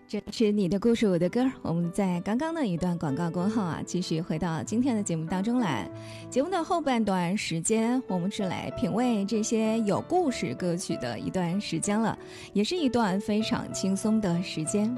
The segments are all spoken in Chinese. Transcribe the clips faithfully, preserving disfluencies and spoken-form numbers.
这是你的故事我的歌，我们在刚刚的一段广告过后啊，继续回到今天的节目当中来。节目的后半段时间，我们是来品味这些有故事歌曲的一段时间了，也是一段非常轻松的时间。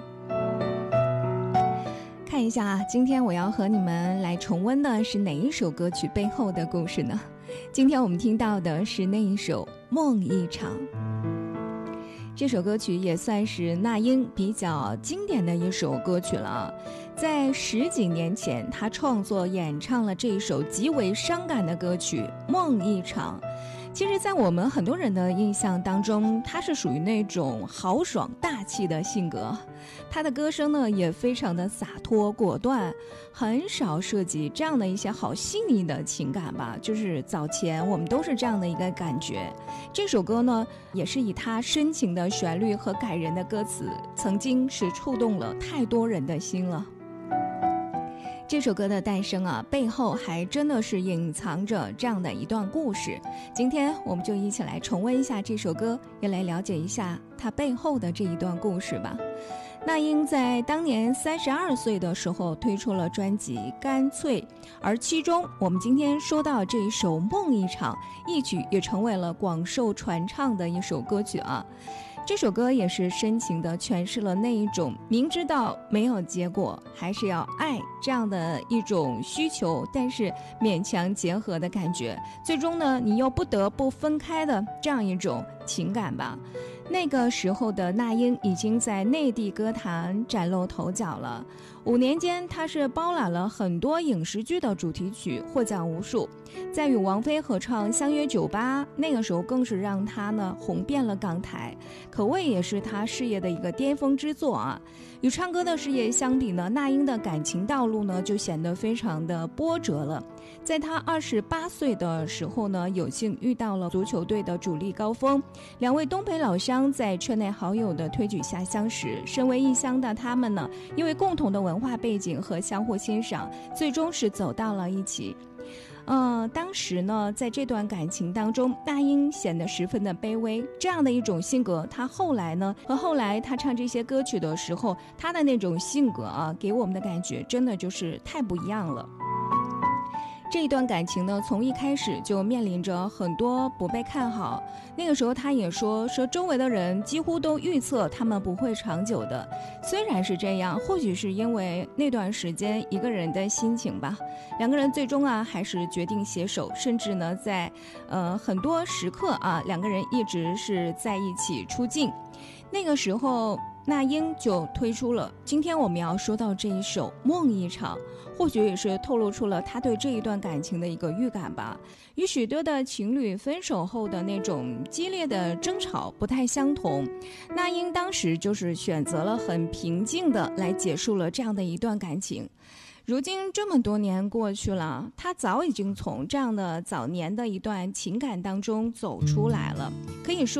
看一下今天我要和你们来重温的是哪一首歌曲背后的故事呢？今天我们听到的是那一首《梦一场》。这首歌曲也算是那英比较经典的一首歌曲了。在十几年前，她创作演唱了这一首极为伤感的歌曲《梦一场》。其实在我们很多人的印象当中，他是属于那种豪爽大气的性格，他的歌声呢也非常的洒脱果断，很少涉及这样的一些好细腻的情感吧，就是早前我们都是这样的一个感觉。这首歌呢也是以他深情的旋律和感人的歌词，曾经是触动了太多人的心了。这首歌的诞生啊，背后还真的是隐藏着这样的一段故事。今天我们就一起来重温一下这首歌，也来了解一下它背后的这一段故事吧。那英在当年三十二岁的时候推出了专辑《干脆》，而其中我们今天说到这一首《梦一场》，一曲也成为了广受传唱的一首歌曲啊。这首歌也是深情地诠释了那一种明知道没有结果还是要爱这样的一种需求，但是勉强结合的感觉，最终呢你又不得不分开的这样一种情感吧。那个时候的那英已经在内地歌坛崭露头角了，五年间她是包揽了很多影视剧的主题曲，获奖无数。在与王菲合唱《相约九八》，那个时候更是让她呢红遍了港台，可谓也是她事业的一个巅峰之作啊。与唱歌的事业相比呢，那英的感情道路呢就显得非常的波折了。在她二十八岁的时候呢，有幸遇到了足球队的主力高峰，两位东北老乡在圈内好友的推举下相识，身为异乡的他们呢，因为共同的文化背景和相互欣赏，最终是走到了一起。呃，当时呢，在这段感情当中，那英显得十分的卑微，这样的一种性格，她后来呢，和后来她唱这些歌曲的时候，她的那种性格啊，给我们的感觉真的就是太不一样了。这一段感情呢，从一开始就面临着很多不被看好。那个时候他也说说周围的人几乎都预测他们不会长久的。虽然是这样，或许是因为那段时间一个人的心情吧，两个人最终啊还是决定携手，甚至呢在呃很多时刻啊，两个人一直是在一起出镜。那个时候那英就推出了今天我们要说到这一首《梦一场》，或许也是透露出了他对这一段感情的一个预感吧。与许多的情侣分手后的那种激烈的争吵不太相同，那英当时就是选择了很平静的来结束了这样的一段感情。如今这么多年过去了，他早已经从这样的早年的一段情感当中走出来了，可以说